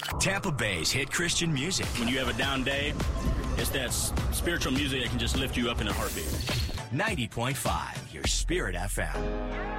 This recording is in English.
Tampa Bay's hit Christian music. When you have a down day, it's that spiritual music that can just lift you up in a heartbeat. 90.5, your Spirit FM.